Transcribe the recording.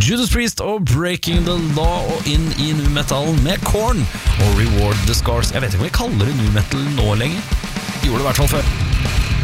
Judas Priest og Breaking the Law, og inn i nu metal med Korn og Reward the Scars. Jeg vet ikke om vi kaller det nu metal nå lenger. Gjorde det i hvert fall før.